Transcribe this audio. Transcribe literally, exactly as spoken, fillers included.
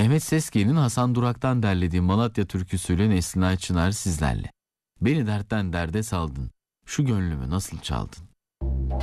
Mehmet Sezgin'in Hasan Durak'tan derlediği Malatya türküsüyle Neslihan Çınar sizlerle. Beni dertten derde saldın, şu gönlümü nasıl çaldın?